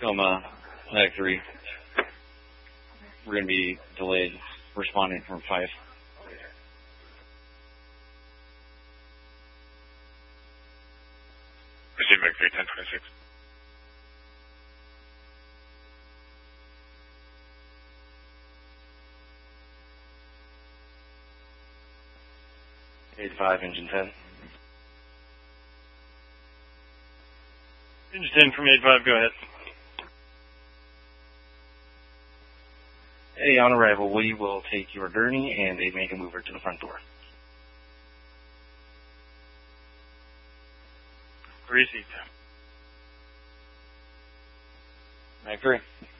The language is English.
Tacoma, Lag 3. We're going to be delayed responding from 5. Proceed, Lag 3, 1026. Five, engine 10. Engine 10 from 85, go ahead. Hey, on arrival, we will take your gurney and a make a mover to the front door. Received. Lag 3.